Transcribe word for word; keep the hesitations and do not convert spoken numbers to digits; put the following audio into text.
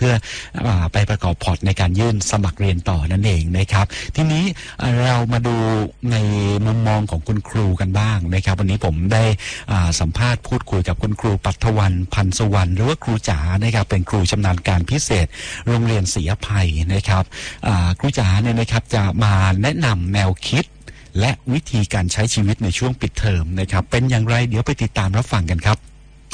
พื่อไปประกอบพอร์ตในการยื่นสมัครเรียนต่อนั่นเองนะครับทีนี้เรามาดูในมุมมองของคุณครูกันบ้างนะครับวันนี้ผมได้สัมภาษณ์พูดคุยกับคุณครูปัทวรรณพันสุวรรณหรือว่าครูจ๋านะครับเป็นครูชำนาญการพิเศษโรงเรียนศรีอภัยนะครับครูจ๋าเนี่ยนะครับจะมาแนะนำแนวคิดและวิธีการใช้ชีวิตในช่วงปิดเทอมนะครับเป็นอย่างไรเดี๋ยวไปติดตามรับฟังกันครับ